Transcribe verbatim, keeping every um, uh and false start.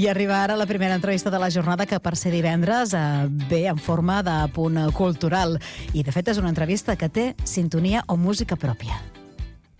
I arriba ara la primera entrevista de la jornada, que per ser divendres eh, ve en forma de punt cultural. I de fet és una entrevista que té sintonia o música pròpia.